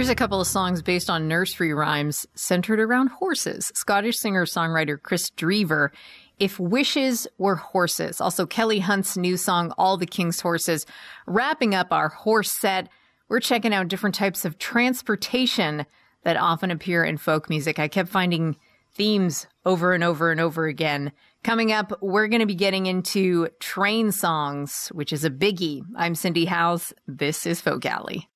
Here's a couple of songs based on nursery rhymes centered around horses. Scottish singer-songwriter Chris Drever, If Wishes Were Horses. Also, Kelly Hunt's new song, All the King's Horses. Wrapping up our horse set, we're checking out different types of transportation that often appear in folk music. I kept finding themes over and over and over again. Coming up, we're going to be getting into train songs, which is a biggie. I'm Cindy Howes. This is Folk Alley.